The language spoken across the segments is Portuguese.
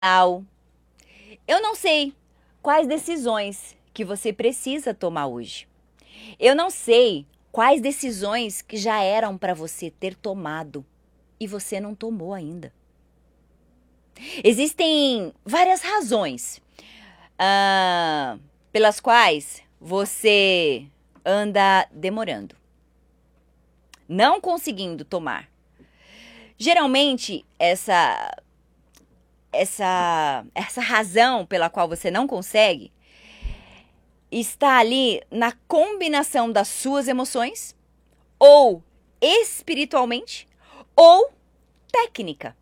Au. Eu não sei quais decisões que você precisa tomar hoje. Eu não sei quais decisões que já eram para você ter tomado e você não tomou ainda. Existem várias razões pelas quais você anda demorando, não conseguindo tomar. Geralmente, essa razão pela qual você não consegue está ali na combinação das suas emoções, ou espiritualmente, ou técnica.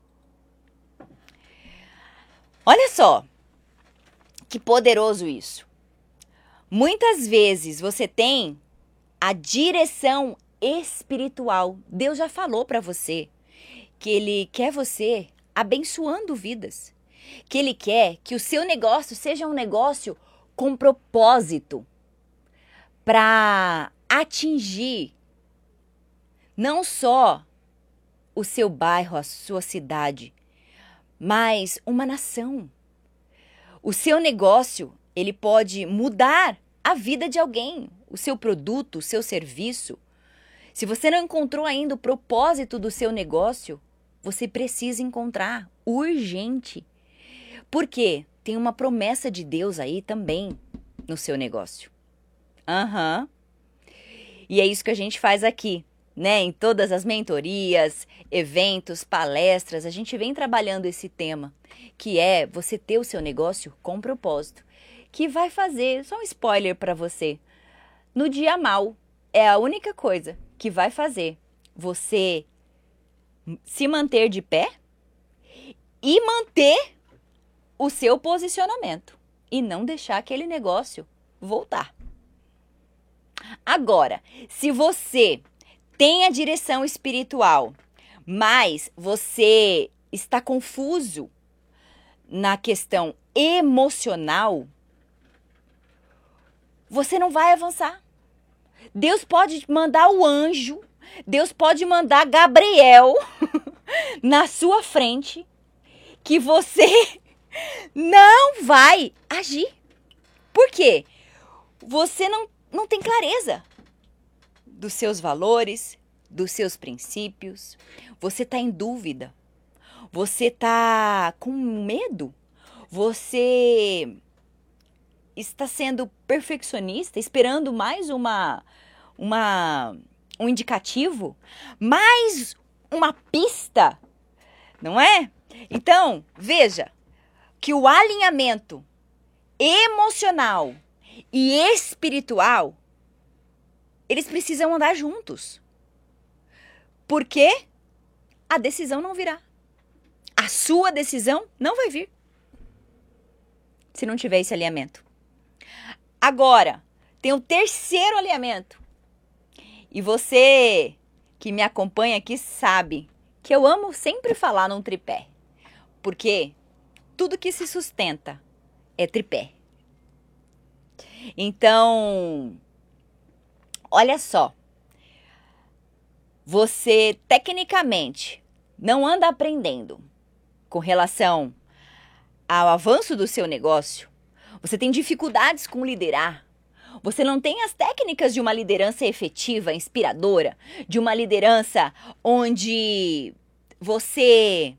Olha só, que poderoso isso. Muitas vezes você tem a direção espiritual. Deus já falou para você que Ele quer você abençoando vidas. Que Ele quer que o seu negócio seja um negócio com propósito para atingir não só o seu bairro, a sua cidade, mas uma nação. O seu negócio, ele pode mudar a vida de alguém, o seu produto, o seu serviço. Se você não encontrou ainda o propósito do seu negócio, você precisa encontrar urgente. Porque tem uma promessa de Deus aí também no seu negócio. E é isso que a gente faz aqui, né? Em todas as mentorias, eventos, palestras, a gente vem trabalhando esse tema, que é você ter o seu negócio com propósito, que vai fazer, só um spoiler para você, no dia mal, é a única coisa que vai fazer você se manter de pé e manter o seu posicionamento e não deixar aquele negócio voltar. Agora, se você tem a direção espiritual, mas você está confuso na questão emocional, você não vai avançar. Deus pode mandar o anjo, Deus pode mandar Gabriel na sua frente, que você não vai agir. Por quê? Você não tem clareza dos seus valores, dos seus princípios. Você está em dúvida. Você está com medo. Você está sendo perfeccionista, esperando mais um indicativo, mais uma pista, não é? Então, veja que o alinhamento emocional e espiritual, eles precisam andar juntos. Porque a decisão não virá. A sua decisão não vai vir se não tiver esse alinhamento. Agora, tem o terceiro alinhamento. E você que me acompanha aqui sabe que eu amo sempre falar num tripé. Porque tudo que se sustenta é tripé. Então, olha só. Você tecnicamente não anda aprendendo com relação ao avanço do seu negócio. Você tem dificuldades com liderar. Você não tem as técnicas de uma liderança efetiva, inspiradora, de uma liderança onde você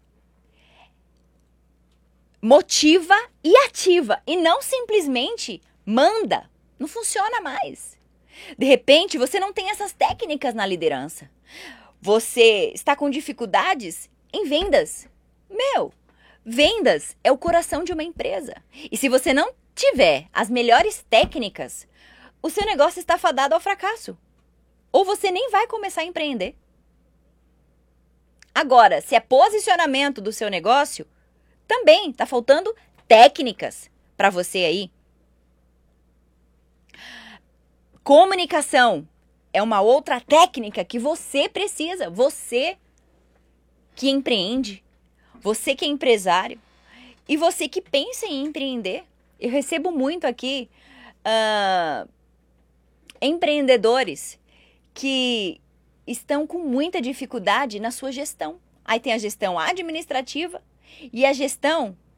motiva e ativa e não simplesmente manda. Não funciona mais. De repente, você não tem essas técnicas na liderança. Você está com dificuldades em vendas. Vendas é o coração de uma empresa. E se você não tiver as melhores técnicas, o seu negócio está fadado ao fracasso. Ou você nem vai começar a empreender. Agora, se é posicionamento do seu negócio, também está faltando técnicas para você aí. Comunicação é uma outra técnica que você precisa. Você que empreende, você que é empresário e você que pensa em empreender. Eu recebo muito aqui empreendedores que estão com muita dificuldade na sua gestão. Aí tem a gestão administrativa e a gestão